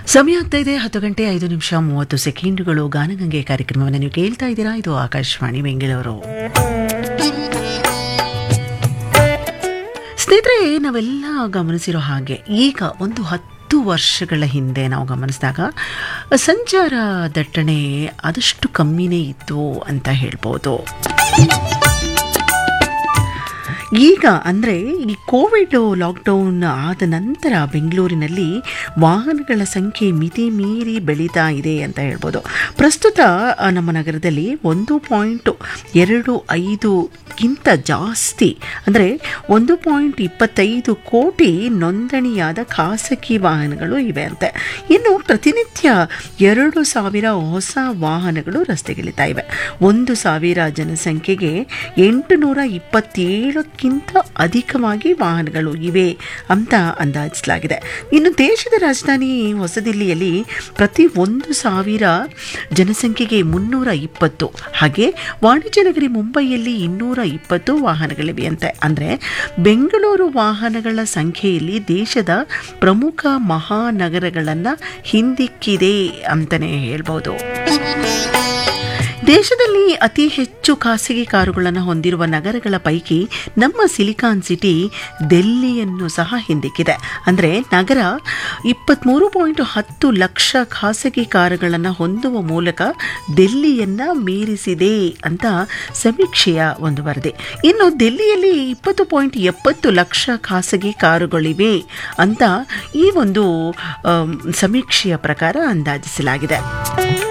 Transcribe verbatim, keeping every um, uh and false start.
ಸಮಯ ಆಗ್ತಾ ಇದೆ ಹತ್ತು ಗಂಟೆ ಐದು ನಿಮಿಷ ಮೂವತ್ತು ಸೆಕೆಂಡುಗಳು. ಗಾನಗಂಗೆ ಕಾರ್ಯಕ್ರಮವನ್ನು ನೀವು ಕೇಳ್ತಾ ಇದ್ದೀರಾ. ಇದು ಆಕಾಶವಾಣಿ ಬೆಂಗಳೂರು. ಸ್ನೇಹಿತರೆ, ನಾವೆಲ್ಲ ಗಮನಿಸಿರೋ ಹಾಗೆ ಈಗ ಒಂದು ಹತ್ತು ವರ್ಷಗಳ ಹಿಂದೆ ನಾವು ಗಮನಿಸಿದಾಗ ಸಂಚಾರ ದಟ್ಟಣೆ ಆದಷ್ಟು ಕಮ್ಮಿನೇ ಇತ್ತು ಅಂತ ಹೇಳ್ಬೋದು. ಈಗ ಅಂದರೆ ಈ ಕೋವಿಡ್ ಲಾಕ್ಡೌನ್ ಆದ ನಂತರ ಬೆಂಗಳೂರಿನಲ್ಲಿ ವಾಹನಗಳ ಸಂಖ್ಯೆ ಮಿತಿ ಮೀರಿ ಬೆಳೀತಾ ಇದೆ ಅಂತ ಹೇಳ್ಬೋದು. ಪ್ರಸ್ತುತ ನಮ್ಮ ನಗರದಲ್ಲಿ ಒಂದು ಪಾಯಿಂಟ್ ಎರಡು ಐದುಗಿಂತ ಜಾಸ್ತಿ ಅಂದರೆ ಒಂದು ಪಾಯಿಂಟ್ ಇಪ್ಪತ್ತೈದು ಕೋಟಿ ನೋಂದಣಿಯಾದ ಖಾಸಗಿ ವಾಹನಗಳು ಇವೆ ಅಂತೆ. ಇನ್ನು ಪ್ರತಿನಿತ್ಯ ಎರಡು ಸಾವಿರ ಹೊಸ ವಾಹನಗಳು ರಸ್ತೆಗಿಳಿತಾ ಇವೆ. ಒಂದು ಸಾವಿರ ಜನಸಂಖ್ಯೆಗೆ ಎಂಟುನೂರ ಇಪ್ಪತ್ತೇಳು ಕ್ಕಿಂತ ಅಧಿಕವಾಗಿ ವಾಹನಗಳು ಇವೆ ಅಂತ ಅಂದಾಜಿಸಲಾಗಿದೆ. ಇನ್ನು ದೇಶದ ರಾಜಧಾನಿ ಹೊಸದಿಲ್ಲಿಯಲ್ಲಿ ಪ್ರತಿ ಒಂದು ಸಾವಿರ ಜನಸಂಖ್ಯೆಗೆ ಮುನ್ನೂರ ಇಪ್ಪತ್ತು, ಹಾಗೆ ವಾಣಿಜ್ಯ ನಗರಿ ಮುಂಬೈಯಲ್ಲಿ ಇನ್ನೂರ ಇಪ್ಪತ್ತು ವಾಹನಗಳಿವೆಯಂತೆ. ಅಂದರೆ ಬೆಂಗಳೂರು ವಾಹನಗಳ ಸಂಖ್ಯೆಯಲ್ಲಿ ದೇಶದ ಪ್ರಮುಖ ಮಹಾನಗರಗಳನ್ನು ಹಿಂದಿಕ್ಕಿದೆ ಅಂತಲೇ ಹೇಳ್ಬೋದು. ದೇಶದಲ್ಲಿ ಅತಿ ಹೆಚ್ಚು ಖಾಸಗಿ ಕಾರುಗಳನ್ನು ಹೊಂದಿರುವ ನಗರಗಳ ಪೈಕಿ ನಮ್ಮ ಸಿಲಿಕಾನ್ ಸಿಟಿ ದಿಲ್ಲಿಯನ್ನು ಸಹ ಹಿಂದಿಕ್ಕಿದೆ. ಅಂದರೆ ನಗರ ಇಪ್ಪತ್ತ್ಮೂರು ಪಾಯಿಂಟ್ ಹತ್ತು ಲಕ್ಷ ಖಾಸಗಿ ಕಾರುಗಳನ್ನು ಹೊಂದುವ ಮೂಲಕ ದಿಲ್ಲಿಯನ್ನು ಮೀರಿಸಿದೆ ಅಂತ ಸಮೀಕ್ಷೆಯ ಒಂದು ವರದಿ. ಇನ್ನು ದಿಲ್ಲಿಯಲ್ಲಿ ಇಪ್ಪತ್ತು ಪಾಯಿಂಟ್ ಎಪ್ಪತ್ತು ಲಕ್ಷ ಖಾಸಗಿ ಕಾರುಗಳಿವೆ ಅಂತ ಈ ಒಂದು ಸಮೀಕ್ಷೆಯ ಪ್ರಕಾರ ಅಂದಾಜಿಸಲಾಗಿದೆ.